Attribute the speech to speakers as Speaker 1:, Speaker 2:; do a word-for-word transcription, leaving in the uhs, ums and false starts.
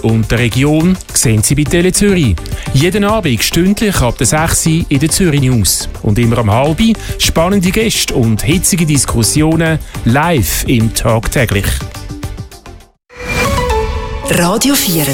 Speaker 1: und der Region sehen Sie bei Tele Zürich. Jeden Abend stündlich ab der sechs Uhr in der Zürich News. Und immer am halben spannende Gäste und hitzige Diskussionen live im Tag täglich.
Speaker 2: Radio vier